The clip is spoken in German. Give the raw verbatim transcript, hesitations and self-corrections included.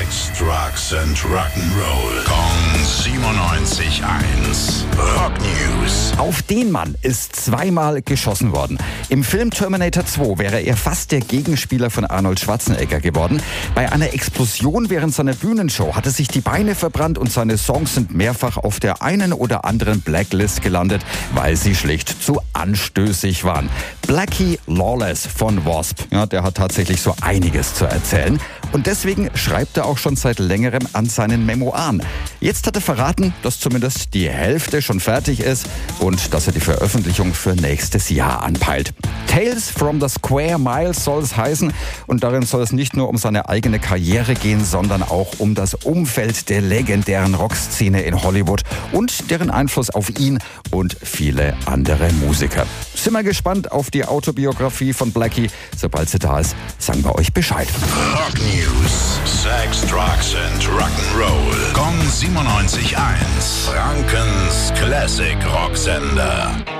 Sex, Drugs and Rock'n'Roll. Kong siebenundneunzig Komma eins. Rock News. Auf den Mann ist zweimal geschossen worden. Im Film Terminator zwei wäre er fast der Gegenspieler von Arnold Schwarzenegger geworden. Bei einer Explosion während seiner Bühnenshow hat er sich die Beine verbrannt und seine Songs sind mehrfach auf der einen oder anderen Blacklist gelandet, weil sie schlicht zu anstößig waren. Blackie Lawless von Wasp, ja, der hat tatsächlich so einiges zu erzählen. Und deswegen schreibt er auch schon seit längerem an seinen Memoiren. Jetzt hat er verraten, dass zumindest die Hälfte schon fertig ist und dass er die Veröffentlichung für nächstes Jahr anpeilt. Tales from the Square Miles soll es heißen und darin soll es nicht nur um seine eigene Karriere gehen, sondern auch um das Umfeld der legendären Rockszene in Hollywood und deren Einfluss auf ihn und viele andere Musiker. Sind wir gespannt auf die Autobiografie von Blackie. Sobald sie da ist, sagen wir euch Bescheid. Rock News. Sex, Drugs and Rock'n'Roll. Kong siebenundneunzig Komma eins. Frankens Classic Rocksender.